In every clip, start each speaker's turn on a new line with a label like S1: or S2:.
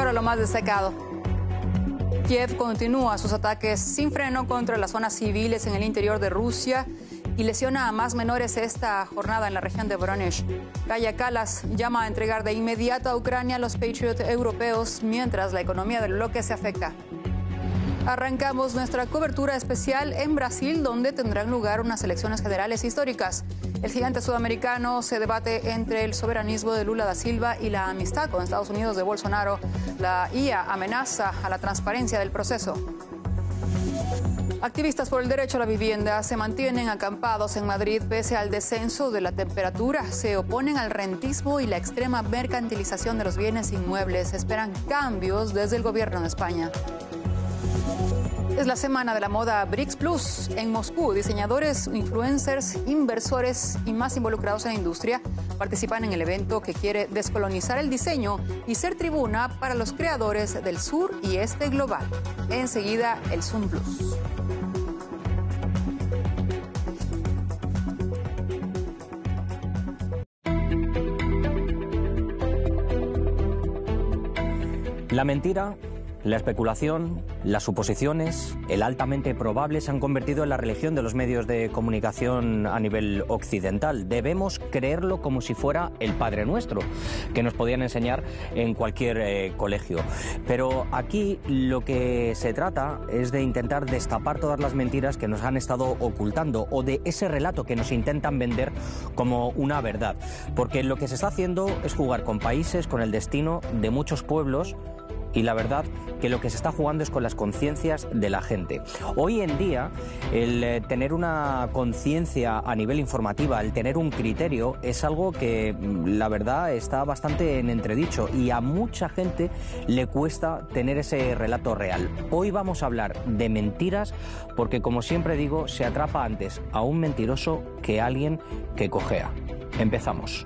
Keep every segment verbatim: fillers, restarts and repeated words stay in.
S1: ahora lo más destacado. Kiev continúa sus ataques sin freno contra las zonas civiles en el interior de Rusia y lesiona a más menores esta jornada en la región de Voronezh. Kaja Kallas llama a entregar de inmediato a Ucrania los Patriot europeos mientras la economía del bloque se afecta. Arrancamos nuestra cobertura especial en Brasil, donde tendrán lugar unas elecciones generales históricas. El gigante sudamericano se debate entre el soberanismo de Lula da Silva y la amistad con Estados Unidos de Bolsonaro. La I A amenaza a la transparencia del proceso. Activistas por el derecho a la vivienda se mantienen acampados en Madrid pese al descenso de la temperatura. Se oponen al rentismo y la extrema mercantilización de los bienes inmuebles. Esperan cambios desde el gobierno de España. Es la semana de la moda BRICS Plus. En Moscú, diseñadores, influencers, inversores y más involucrados en la industria participan en el evento que quiere descolonizar el diseño y ser tribuna para los creadores del sur y este global. Enseguida, el Zoom Plus.
S2: La mentira, la especulación, las suposiciones, el altamente probable se han convertido en la religión de los medios de comunicación a nivel occidental. Debemos creerlo como si fuera el Padre Nuestro, que nos podían enseñar en cualquier eh, colegio. Pero aquí lo que se trata es de intentar destapar todas las mentiras que nos han estado ocultando o de ese relato que nos intentan vender como una verdad. Porque lo que se está haciendo es jugar con países, con el destino de muchos pueblos. Y la verdad que lo que se está jugando es con las conciencias de la gente. Hoy en día, el eh, tener una conciencia a nivel informativa, el tener un criterio, es algo que la verdad está bastante en entredicho y a mucha gente le cuesta tener ese relato real. Hoy vamos a hablar de mentiras porque, como siempre digo, se atrapa antes a un mentiroso que a alguien que cojea. Empezamos.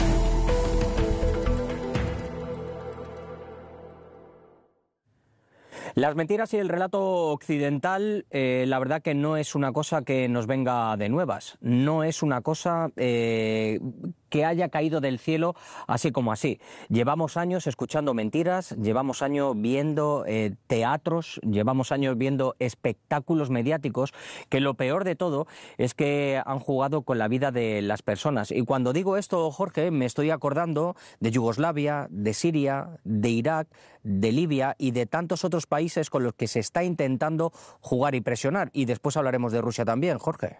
S2: Las mentiras y el relato occidental, eh, la verdad que no es una cosa que nos venga de nuevas, no es una cosa eh, que haya caído del cielo así como así. Llevamos años escuchando mentiras, llevamos años viendo eh, teatros, llevamos años viendo espectáculos mediáticos que lo peor de todo es que han jugado con la vida de las personas. Y cuando digo esto, Jorge, me estoy acordando de Yugoslavia, de Siria, de Irak, de Libia y de tantos otros países con los que se está intentando jugar y presionar. Y después hablaremos de Rusia también, Jorge.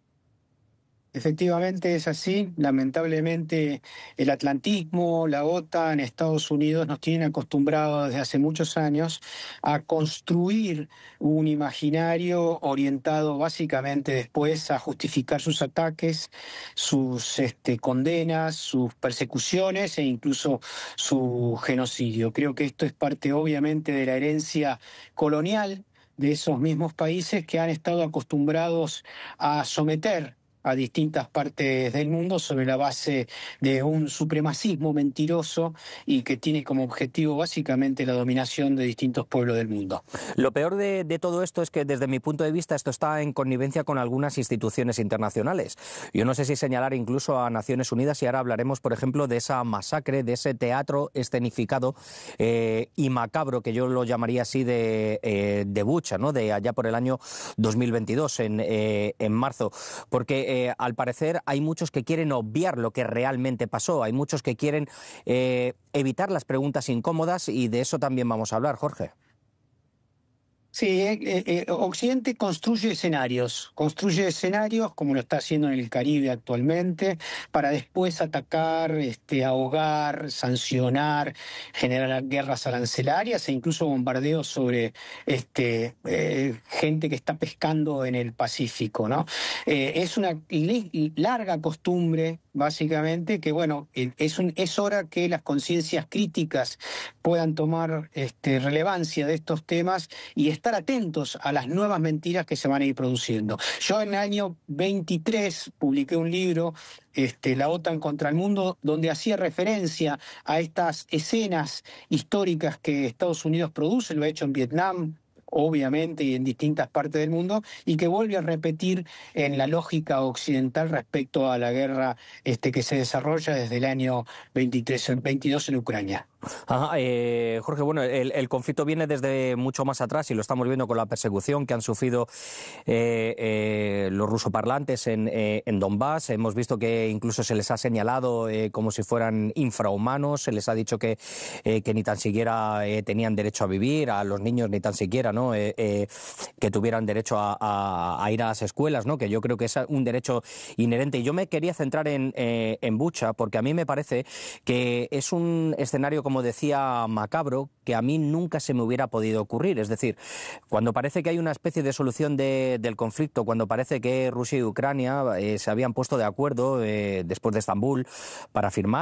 S3: Efectivamente es así. Lamentablemente el atlantismo, la OTAN, Estados Unidos nos tienen acostumbrados desde hace muchos años a construir un imaginario orientado básicamente después a justificar sus ataques, sus este, condenas, sus persecuciones e incluso su genocidio. Creo que esto es parte obviamente de la herencia colonial de esos mismos países que han estado acostumbrados a someter a distintas partes del mundo sobre la base de un supremacismo mentiroso y que tiene como objetivo básicamente la dominación de distintos pueblos del mundo.
S2: Lo peor de, de todo esto es que desde mi punto de vista esto está en connivencia con algunas instituciones internacionales. Yo no sé si señalar incluso a Naciones Unidas y ahora hablaremos, por ejemplo, de esa masacre, de ese teatro escenificado eh, y macabro, que yo lo llamaría así, de, eh, de Bucha, ¿no? De allá por el año dos mil veintidós, en, eh, en marzo, porque Eh, al parecer hay muchos que quieren obviar lo que realmente pasó, hay muchos que quieren eh, evitar las preguntas incómodas y de eso también vamos a hablar, Jorge.
S3: Sí, eh, eh, Occidente construye escenarios, construye escenarios como lo está haciendo en el Caribe actualmente, para después atacar, este, ahogar, sancionar, generar guerras arancelarias e incluso bombardeos sobre este, eh, gente que está pescando en el Pacífico, ¿no? Eh, es una larga costumbre, básicamente, que bueno, es, un, es hora que las conciencias críticas puedan tomar este, relevancia de estos temas y estar atentos a las nuevas mentiras que se van a ir produciendo. Yo en el año veintitrés publiqué un libro, este, La OTAN contra el mundo, donde hacía referencia a estas escenas históricas que Estados Unidos produce, lo ha hecho en Vietnam, obviamente, y en distintas partes del mundo, y que vuelve a repetir en la lógica occidental respecto a la guerra este, que se desarrolla desde el año veintitrés, veintidós en Ucrania.
S2: Ajá, eh, Jorge, bueno, el, el conflicto viene desde mucho más atrás y lo estamos viendo con la persecución que han sufrido eh, eh, los rusoparlantes en, eh, en Donbass. Hemos visto que incluso se les ha señalado eh, como si fueran infrahumanos, se les ha dicho que, eh, que ni tan siquiera eh, tenían derecho a vivir, a los niños ni tan siquiera, ¿no? Eh, eh, que tuvieran derecho a, a, a ir a las escuelas, ¿no? Que yo creo que es un derecho inherente. Y yo me quería centrar en, eh, en Bucha, porque a mí me parece que es un escenario, como decía, macabro, que a mí nunca se me hubiera podido ocurrir. Es decir, cuando parece que hay una especie de solución de, del conflicto, cuando parece que Rusia y Ucrania eh, se habían puesto de acuerdo eh, después de Estambul para firmar